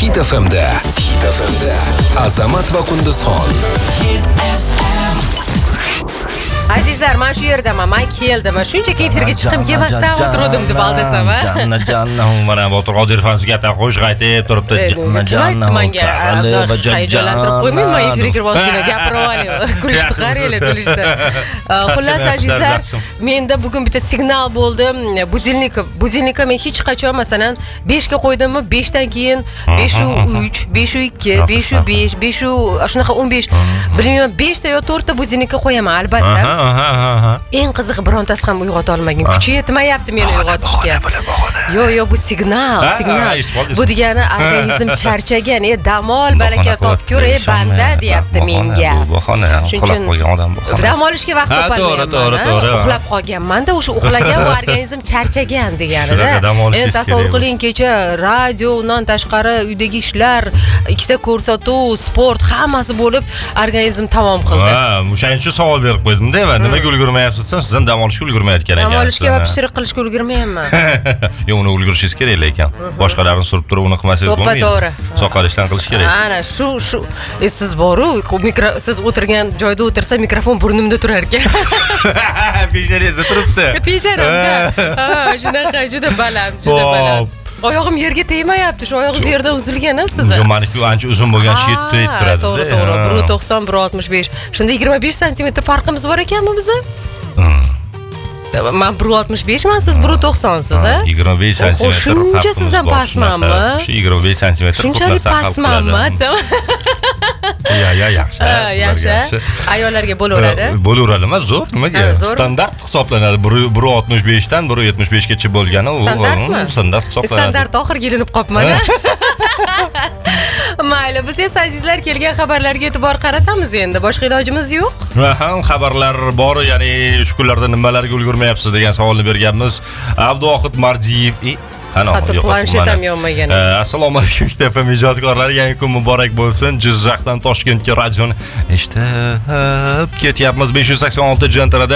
Hit FM'da Azamat va Qunduzxon. Azizlar, men shu yerdaman, men keldim. Shunchaki efirga chiqib kelmasdan o'tirdim deb aldasam, ha. Jannajon, mana Botir Qodirov fansiga qo'sh qaytib turibdi. Jannajon. Menga hayajonlantirib qo'ymang, men efirga kirib olsam gapirib oling. Kulishdi, qaranglar, kulishdi. Xullas azizlar, menda bugun bitta signal bo'ldi. Budilnikka men hech qachon masalan 5 ga qo'ydimmi, 5 dan keyin 5:03, 5:02, 5:05, 5 shunaqa 15. Bilmayman, 5 ta yo 4 ta budilnikka qo'yaman, albatta. Eng qizig'i birontasi ham uyg'ota olmagan. Kuchi yetmayapti meni uyg'otishga. Yo, bu signal. Bu degani organizm charchagan, dam ol, baraka top ko'r, banda deyapti menga. Bu bahona, uxlab qolgan odam bu. Dam olishga vaqt topolmayman. To'g'ri. Uxlab qolganman-da, o'sha uxlagan va organizm charchagan deganida. Endi tasavvur qiling, kecha radio, undan tashqari uydagi ishlar, ikkita ko'rsatuv, sport, hammasi bo'lib organizm tamom qildi. O'shaning uchun savol berib qo'ydim-da, nimaga ulgurmayapsiz desam, sizdan dam olishga ulgurmayotgan ekan. Dam olishga va pishiriq qilishga ulgurmayapman. Yo'q, uni ulgurishingiz kerak ekan. Boshqalarni surib turib uni qilmasangiz bo'lmaydi. To'g'ri. Soqol ishdan qilish kerak. Ana shu siz boru, siz o'tirgan joyda o'tirsa mikrofon burnimda turar ekan. Peshanangizda turibdi. Peshanamda. Shunaqa juda baland. Oyog'im yerga tegmayapti. Shu oyog'ingiz yerdan uzilgan-a siz? Yo'q, meniki ancha uzun bo'lgan shi yetib turadi. To'g'ri. 1.90, 1.65. Shunda 25 sm farqimiz bor ekanmi bizda? Men 1.65 man, siz 1.90 siz, ha? 25 sm. Shuncha sizdan pastmanmi? Shu 25 sm. Shunchalik pastmanmi? Yaxshi. Ayollarga bo'laveradi. Bo'laveradimi? Zo'r, nimaga? Standart hisoblanadi. 1.65 dan 1.75 gacha bo'lgani u standart hisoblanadi. Standart oxirga ilinib qolibman. Mayli, biz esa azizlar kelgan xabarlarga e'tibor qaratamiz endi. Boshqa ilojimiz yo'q. Xabarlar bor, ya'ni shu kunlarda nimalarga ulgurmayapsiz degan savolni berganmiz. Abduvohid Mardiyev hatto planshetam yonmagan. Assalomu alaykum FM ijodkorlar, yangi kun muborak bo'lsin. Jizzaxdan Toshkentga radioni eshitib ketyapmiz. 586 jentrada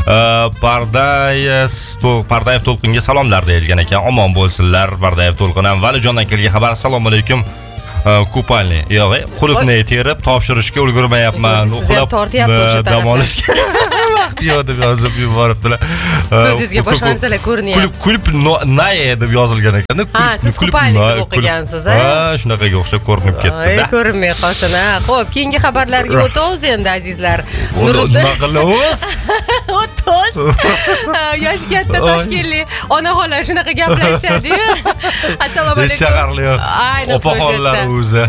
Pardayev to'lqinga salomlar deyilgan ekan. Omon bo'lsinlar. Pardayev to'lqin ham Valijondan kelgan xabar. Assalomu alaykum. Kupalni, yo'q, qulupni terib topshirishga ulgurmayapman. Uxlab dam olishga vaqt yo'q deb yozib yuboribdilar. Ko'zingizga boshqa narsalar ko'rinyapti. Kulp naye deb yozilgan ekan. Siz kupalni deb o'qigansiz, ha? Shunaqaga o'xshab ko'rinib ketdi. Ko'rinmay qolsin, ha. Xo'p, keyingi xabarlarga o'tamiz endi azizlar. Nima qilamiz? O'tamiz. Yosh katta Toshkentlik onaxonlar shunaqa gaplashishadi-yu. Assalomu alaykum. Shaharli opaxonlar o'zi.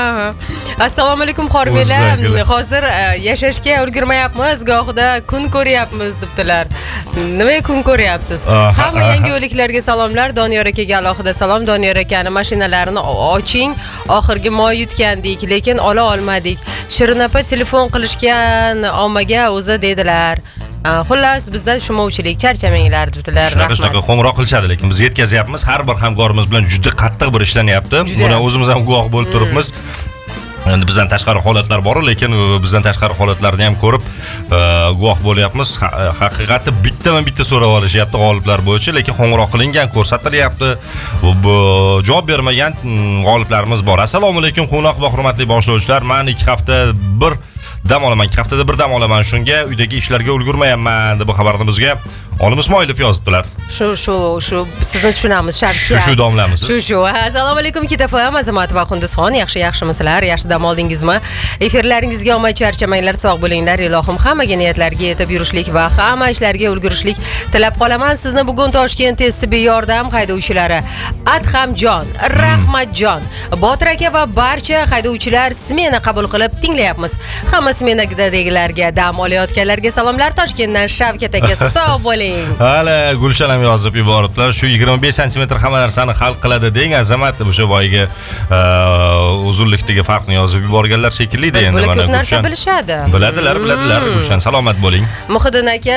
Assalomu alaykum xormelar. Hozir yashashga ulgurmayapmiz, gohida kun ko'ryapmiz debdilar. Nimaga kun ko'ryapsiz? Hamma yangi o'liklarga salomlar. Doniyor akaga alohida salom. Doniyor akani mashinalarini oching. Oxirgi moy yutgandik, lekin ola olmadik. Shirin opa telefon qilishgan ommaga o'zi dedilar. Xullas, bizda shumovchilik, charchamanglar debdilar. Shunaqa qo'ng'iroq qilishadi, lekin biz yetkazyapmiz. Har bir hamkorimiz bilan juda qattiq bir ishlanyapti. Buni o'zimiz ham guvoh bo'lib turibmiz. Endi bizdan tashqari holatlar bor, lekin bizdan tashqari holatlarni ham ko'rib guvoh bo'lyapmiz. Haqiqatda bitta so'rab olishyapti g'oliblar bo'yicha, lekin qo'ng'iroq qilingan ko'rsatilyapti. Javob bermagan g'oliblarimiz bor. Assalomu alaykum, qo'noq va hurmatli boshlovchilar. Men 2 hafta bir dam olaman. 2 haftada bir dam olaman. Shunga uydagi ishlarga ulgurmayapman deb xabarni bizga Olim Ismoilov yozibdilar. Shu sizni tushunamiz, Shavkat. Shu domlamiz. Shu. Assalomu alaykum Kitafam, Azamat va Qunduzxon. Yaxshimisizlar? Yaxshi dam oldingizmi? Efirlaringizga omad charchamanglar, sog' bo'linglar. Ilohim hammaga niyatlarga yetib yurishlik va hamma ishlarga ulgurishlik tilab qolaman. Sizni bugun Toshkent tez tibbiy yordam haydovchilari Adhamjon, Rahmatjon, Botir aka va barcha haydovchilar smena qabul qilib tinglayapmiz. Hamma smenadagilarga, dam olayotganlarga salomlar. Toshkentdan Shavkat aka, sog' bo'ling. Hali Gulshan ham yozib yuboribdilar. Shu 25 sm hamma narsani hal qiladi deng. Azamat o'sha boyiga uzunlikdagi farqni yozib yuborganlar shekilli endi mana. Bular ko'p narsa bilishadi. Biladilar. Gulshan, salomat bo'ling. Muhiddin aka,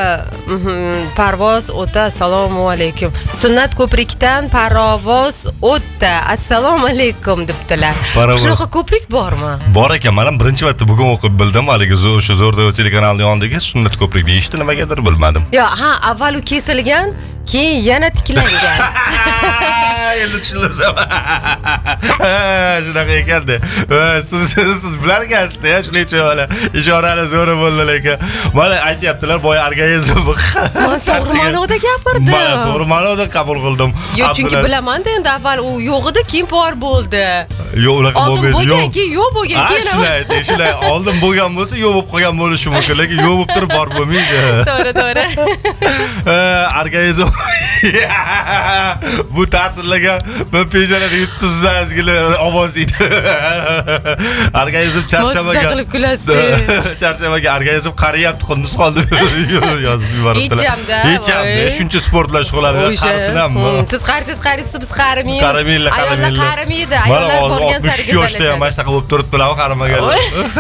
parvoz o'ta. Assalomu alaykum. Sunnat ko'prikdan parvoz o'tdi. Assalomu alaykum debdilar. Shunaqa ko'prik bormi? Bor ekan. Men birinchi marta bugun o'qib bildim. Haligi o'sha Zo'rda telekanalning yonidagi Sunnat ko'prik deyishdi. Nimagadir bilmadim. Avval u kesilgan, keyin yana tiklangan. Endi tushundim. Shunaqa ekanda. Siz bilar ekansiz-da, shuning uchun mana ishorani zo'ri bo'ldi lekin. Mana aytyaptilar, boya organizm. Men to'g'ri ma'noda gapirdim. Men to'g'ri ma'noda qabul qildim. Yo'q, chunki bilaman-da, endi avval u yo'q edi, keyin bor bo'ldi. Yo'q, unaqa bo'lmaydi. Oldin bo'lgan, keyin yo'q bo'lgan, keyin. Shunday, oldin bo'lgan bo'lsa, yo'q bo'lib qolgan bo'lishi mumkin, lekin yo'q bo'lib turib bor bo'lmaydi. To'g'ri. Organizm bu ta'sirlagan men peshonada yuttizazgina ovoz edi. Organizm charchamagan. Qilib kulasiz. Charchamagan organizm qariyapti, qunduz qoldi. Yozib yuboribdilar. Hecham. Shuncha sport bilan shug'ullanadi. Qarisinammi? Siz qarisiz, biz qarimaymiz. Qarimaylar. Ayollar qarimaydi. Ayollar borgan sari 63 yoshda ham mana shunaqa bo'lib turibdilar, qarimaganlar.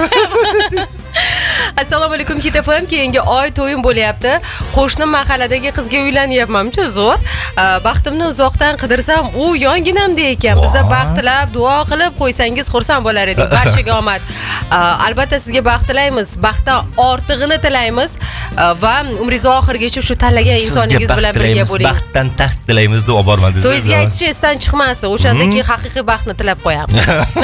Assalomu alaykum KTFM. Keyingi oy to'yim bo'lyapti. Qo'shni mahalladagi qizga uylanyapman-chi, zo'r. Baxtimni uzoqdan qidirsam, u yonginamda ekan. Biza baxt tilab, duo qilib qo'ysangiz xursand bo'lar edik. Barchaga omad. Albatta sizga baxt tilaymiz. Baxtdan ortig'ini tilaymiz va umringiz oxirigacha shu tanlagan insoningiz bilan birga bo'ling. Baxtdan taxt tilaymiz deb olib borman dedingiz. To'yingizga aytish esdan chiqmasin. O'shanda keyin haqiqiy baxtni tilab qo'yamiz.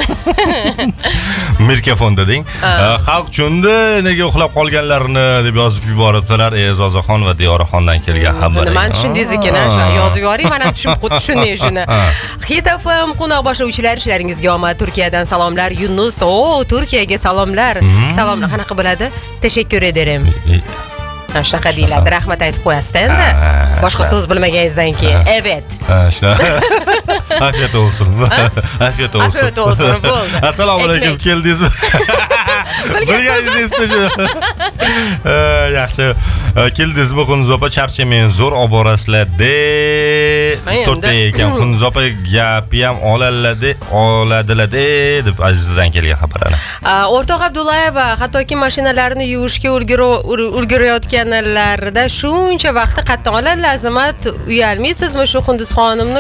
Mirkafon deding. Xalq cho'ndi, nega uxlab qolganlarini deb yozib yuboribdilar. E'zozaxon va Diyoraxondan kelgan xabar. Nima tushundingiz ekan, shuni yozib yuboring, mana tushunib tushuning shuni. XTFM qo'noq boshlovchilar, ishlaringizga omad. Turkiyadan salomlar. Yunus, Turkiyaga salomlar. Salomlar qanaqa bo'ladi? Tashakkur ederim. Shunaqa deyiladi, rahmat aytib qo'yasiz endi. Boshqa so'z bilmaganingizdan keyin. Evet. Shunaqa. Afiyat olsun. Afiyat olsun. Afiyat olsun, bo'ldi. Assalomu alaykum, keldingizmi? Bilganingiz shu. Yaxshi. Keldingizmi, Qunduz opa, charchamaysiz, zo'r olib borasizlar-da. To'rtta ekan, Qunduz opa gapi ham oladilar deb Azizdan kelgan xabarlar. O'rtoq Abdullayeva, hattoki mashinalarini yuvishga ulgurayotganlarida shuncha vaqtni qatdan oladi. Azamat, uyalmaysizmi shu Qunduzxonimni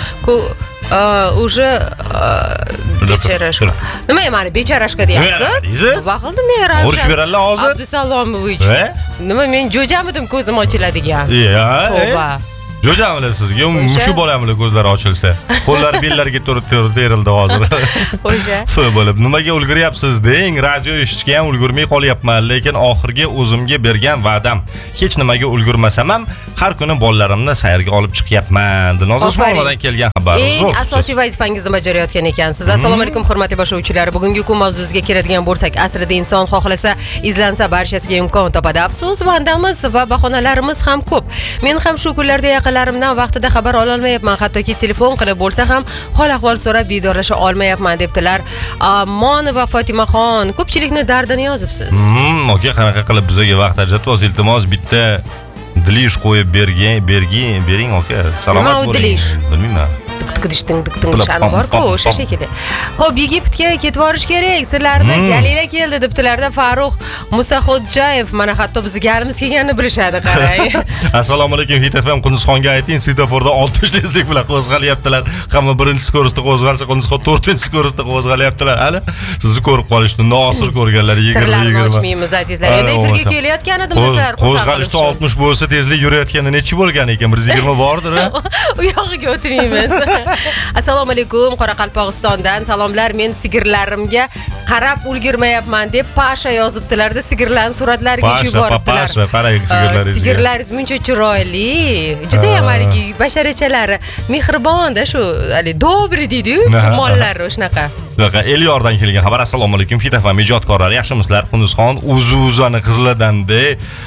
уже bechorashka. Nima meni bechorashka deyapsiz? Nima qildim men Ravshan? Urish beradilar hozir. Abdusalomovich. Nima men jo'jamidim ko'zim ochiladigan. Tavba. Jo'jamlar sizga mushu bo'lamlar ko'zlari ochilsa. Qo'llari bellariga terildi hozir. O'sha. Bo'lib, nimaga ulguryapsiz deng? Radio eshitishga ham ulgurmay qolyapman, lekin oxirgi o'zimga bergan va'dam. Hech nimaga ulgurmasam ham har kuni bolalarimni sayrga olib chiqyapman. Nozik Usmonovadan kelgan xabar. Eng asosiy vazifangizni bajarayotgan ekansiz. Assalomu alaykum hurmatli boshlovchilar. Bugungi kun mavzusiga keladigan bo'lsak, aslida inson xohlasa, izlansa barchasiga imkon topadi. Afsus, bandamiz va bahonalarimiz ham ko'p. Men ham shu kunlarda yaqinlarimdan vaqtida xabar ola olmayapman. Hattoki telefon qilib bo'lsa ham hol ahvol so'rab diydorlasha olmayapman debdilar. Ammon va Fotimaxon, ko'pchilikni dardini yozibsiz. Okey, qanaqa qilib bizga vaqt ajratib, iltimos bitta dilish qo'yib bering, okey. Salomat bo'ling. Bilmayman. Dik-dik-dik-dik-dik bor-ku, o'sha shekilli. Xo'p, Yigitga ketib borish kerak. Sizlarni Galila keldi debdilarda Farruh Musaxodjayev. Mana hatto bizga galimiz kelganini bilishadi, qarang. Assalomu alaykum, XTFM Qunduzxonga ayting, svetoforda 60 tezlik bilan qo'zg'alyaptilar. Hamma birinchi skorostda qo'zg'alsa, Qunduzxon 4-chi skorostda qo'zg'alyaptilar. Hali sizni ko'rib qolishdi, nosir ko'rganlar 20. Sirlarni ochmaymiz, azizlar. Endi efirga kelayotgan edim bizlar. Qo'zg'alishda 60 bo'lsa, tezlik yurayotganda necha bo'lgan ekan? 120 bordir. U yog'iga o'tmaymiz. Assalomu alaykum, Qoraqalpog'istondan salomlar. Men sigirlarimga qarab ulgurmayapman deb Pasha yozibdilarda, sigirlarning suratlariga yuboribdilar. Pasha, qarang sigirlaringiz. Sigirlaringiz muncha chiroyli, juda ham haligi basharachalari mehribon-da, shu hali dobri deydi-yu, mollari shunaqa. Shunaqa Elyordan kelgan xabar. Assalomu alaykum, XTFM ijodkorlari, yaxshimisizlar? Qunduzxon Uzuzani qizladanda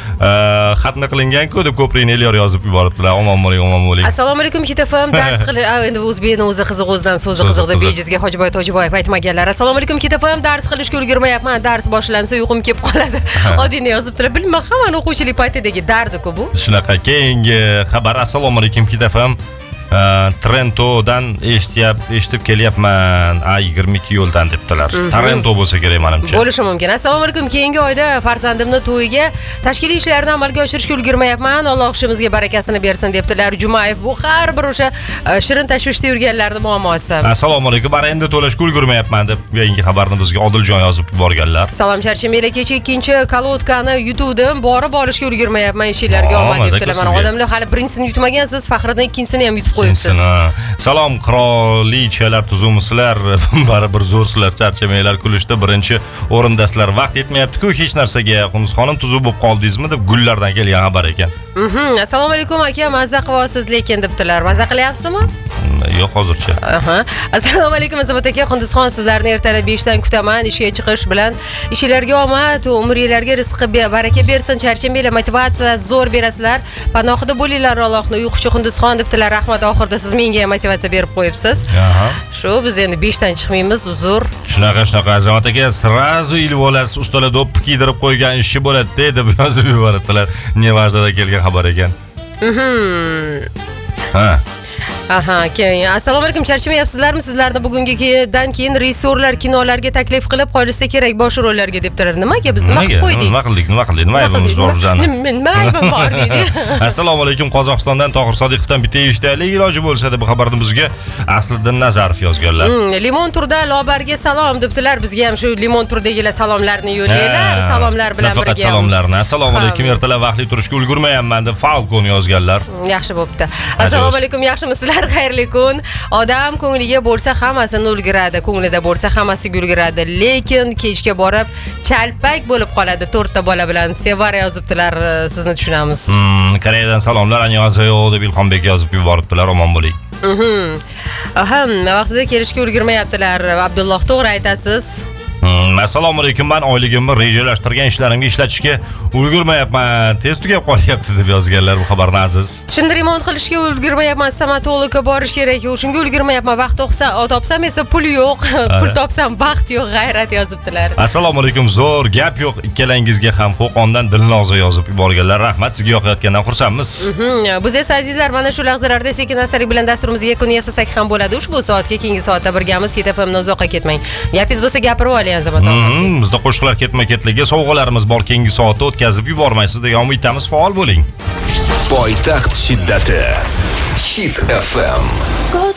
xatni qilingan-ku deb ko'prikni Elyor yozib yuboribdilar. Omon bo'ling. Assalomu alaykum, XTFM dars qilib, endi o'zbekning o'zi qiziq-o'zidan so'zi qiziq deb bejizga Hojiboy Tojiboyev aytmaganlar. Assalomu alaykum, XTFM dars qilishga ulgurmayapman. Dars boshlansa uyqum kelib qoladi. Oddiy yozibdilar. Bilmam, hamma o'quvchilik paytidagi dardi-ku bu. Shunaqa. Keyingi xabar. Assalomu alaykum, XTFM Trentodan eshitib kelyapman. A22 yo'ldan debdilar. Trento bo'lsa kerak menimcha. Bo'lishi mumkin. Assalomu alaykum. Keyingi oyda farzandimni to'yiga tashkiliy ishlarni amalga oshirishga ulgurmayapman. Alloh ishimizga barakasini bersin debdilar Jumayev. Bu har bir o'sha shirin tashvishda yurganlarning muammosi. Assalomu alaykum. Bara endi to'lashga ulgurmayapman deb keyingi xabarni bizga Odiljon yozib yuborganlar. Salom Charchemela, kecha ikkinchi kolotkani yutuvdim, borib olishga ulgurmayapman, ishlarga omad debdilar. Mana odamlar hali birinchisini yutmagansiz, Faxriddin ikkinchisini ham yutib qo'yibsiz. Salom qirolichalar, tuzumsizlar, baribir zo'rsizlar, charchamaylar, kulishda birinchi o'rindasizlar. Vaqt yetmayapti-ku hech narsaga. Qunduzxonim tuzuk bo'lib qoldingizmi deb gullardan kelgan xabar ekan. Assalomu alaykum aka, mazza qilyapsiz lekin debdilar. Mazza qilyapsizmi? Yo'q, hozircha. Assalomu alaykum Azamat aka, Qunduzxon sizlarni ertalab 5 dan kutaman. Ishga chiqish bilan ishlarga omad, umringlarga rizq baraka bersin. Charchamaylar, motivatsiya zo'r berasizlar. Panohida bo'linglar Allohni. Uyquchi Qunduzxon debdilar. Rahmat, oxirida siz menga motivatsiya berib qo'yibsiz. Shu biz endi 5 dan chiqmaymiz, uzr. Shunaqa Azamat aka, srazu ilib olasiz, ustalar do'ppi kiydirib qo'ygan ishi bo'ladi deb yozib yuboradilar. Nevajada kelgan xabar ekan. Assalomu alaykum, charchamayapsizlarmi? Sizlarni bugungidan keyin rejissyorlar kinolarga taklif qilib qolishsa kerak bosh rollarga debdilar. Nimaga biz nima qilib qo'ydik? Nima qildik? Nima aybimiz bor bizning? Nima aybim bor deydi. Assalomu alaykum, Qozog'istondan Tohir Sodiqovdan bitta eshitaylik, iloji bo'lsa deb xabarni bizga Asliddin Nazarov yozganlar. Limon turda Lobarga salom debdilar. Bizga ham shu limon turdagilar salomlarni yo'llaylar. Salomlar bilan birga. Faqat salomlarni. Assalomu alaykum, ertalab vaqtli turishga ulgurmayapman deb Falcon yozganlar. Yaxshi bo'pti. Assalomu alaykum, yaxshimisizlar? Xayrli kun. Odam ko'ngliga bo'lsa hammasini ulguradi, ko'nglida bo'lsa hammasiga ulguradi, lekin kechga borib chalpak bo'lib qoladi. 4 ta bola bilan Sevar yozibdilar, sizni tushunamiz. Koreyadan salomlar, annyeonghaseyo deb Ilhonbek yozib yuboribdilar, omon bo'ling. Vaqtida kelishga ulgurmayaptilar. Abdulloh, to'g'ri aytasiz. Assalomu alaykum, men oyligimni rejalashtirgan ishlarimga ishlatishga ulgurmayapman, tez tugab qolyapti deb yozganlar bu xabarni aziz. Shunda remont qilishga ulgurmayapman, stomatologga borish kerak, shunga ulgurmayapman, vaqt topsam esa pul yo'q, pul topsam vaqt yo'q, g'ayrat yozibdilar. Assalomu alaykum, zo'r gap yo'q, ikkalangizga ham Qo'qondan Dilnoza yozib yuborganlar. Rahmat, sizga yoqayotgandan xursandmiz. Biz esa azizlar, mana shu lahzalarda sekin-astalik bilan dasturimizga yakun yasasak ham bo'ladi. Ushbu soatga keyingi soatda birgamiz, YTFMdan uzoqqa ketmang. Gapingiz bo'lsa gapirib oling. Bizda qo'shiqlar ketma-ketligi, sovg'alarimiz bor, keyingi soatda o'tkazib yubormaysiz degan umidamiz, faol bo'ling. Poytaxt shiddati Hit FM.